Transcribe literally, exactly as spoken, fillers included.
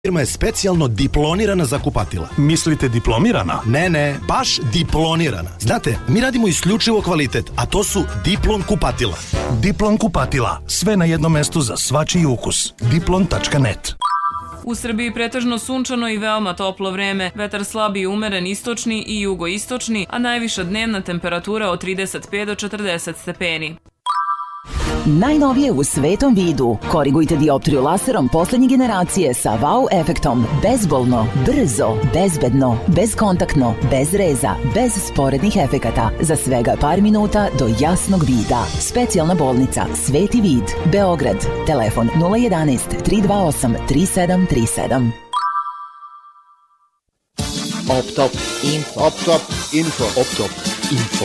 Firma je specijalno diplonirana za kupatila. Mislite diplomirana? Ne, ne, baš diplonirana. Znate, mi radimo isključivo kvalitet, a to su Diplon kupatila. Diplon kupatila. Sve na jednom mestu za svačiji ukus. diplon tačka net. U Srbiji pretežno sunčano i veoma toplo vreme, vetar slab i umeren istočni i jugoistočni, a najviša dnevna temperatura od trideset pet do četrdeset stepeni. Najnovije u svetom vidu. Korigujte dioptriju laserom poslednje generacije sa wow efektom. Bezbolno, brzo, bezbedno, bezkontaktno, bez reza, bez sporednih efekata. Za svega par minuta do jasnog vida. Specijalna bolnica Sveti vid, Beograd. Telefon nula jedanaest tri dva osam tri sedam tri sedam. Optop Info. Optop Info. Optop Info.